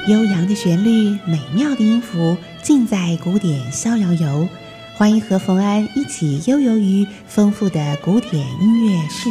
悠扬的旋律，美妙的音符，尽在古典逍遥游。欢迎和冯安一起悠游于丰富的古典音乐世